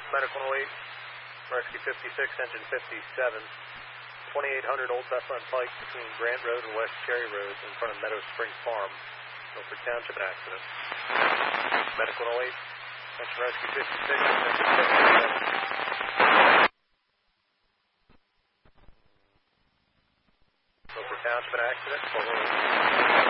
Medical 08, Rescue 56, engine 57, 2800 Old Bethlehem Pike between Grant Road and West Cherry Road in front of Meadow Spring Farm, Milford Township accident. Medical 08, engine Rescue 56, engine 57. Milford Township accident,